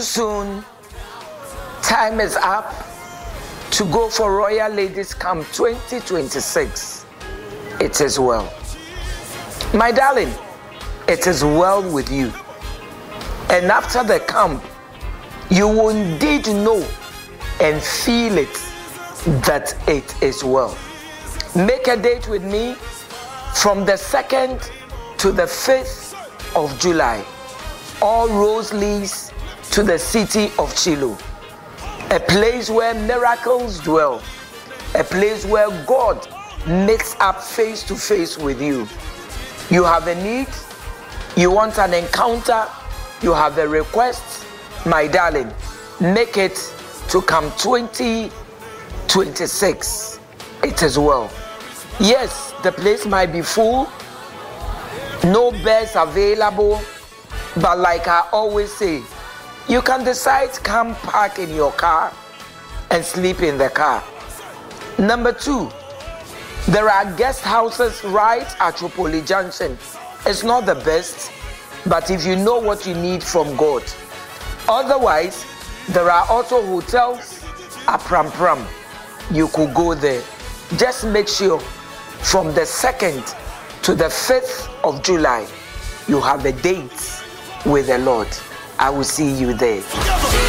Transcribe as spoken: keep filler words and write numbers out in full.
Soon, time is up to go for Royal Ladies Camp twenty twenty-six. It is well. My darling, it is well with you. And after the camp, you will indeed know and feel it that it is well. Make a date with me from the second to the fifth of July. All roads leads to the city of Shiloh, a place where miracles dwell, a place where God meets up face to face with you. You have a need, you want an encounter, you have a request, my darling, make it to Camp twenty twenty-six. It is well. Yes, the place might be full, no beds available, but like I always say, you can decide to come park in your car and sleep in the car. Number two, there are guest houses right at Tropoli Junction. It's not the best, but if you know what you need from God. Otherwise, there are also hotels at Pram Pram. You could go there. Just make sure from the second to the fifth of July, you have a date with the Lord. I will see you there.